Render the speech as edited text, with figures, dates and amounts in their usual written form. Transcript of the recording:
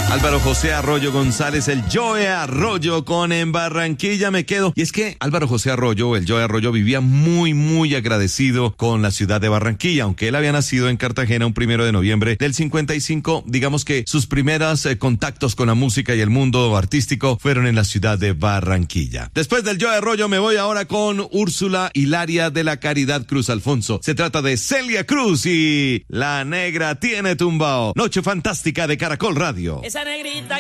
Álvaro José Arroyo González, el Joe Arroyo con En Barranquilla me quedo. Y es que Álvaro José Arroyo, el Joe Arroyo, vivía muy agradecido con la ciudad de Barranquilla. Aunque él había nacido en Cartagena un 1 de noviembre del 55, digamos que sus primeros contactos con la música y el mundo artístico fueron en la ciudad de Barranquilla. Después del Joe Arroyo me voy ahora con Úrsula Hilaria de la Caridad Cruz Alfonso. Se trata de Celia Cruz y La Negra Tiene Tumbao. Noche fantástica de Caracol Radio. Esa negrita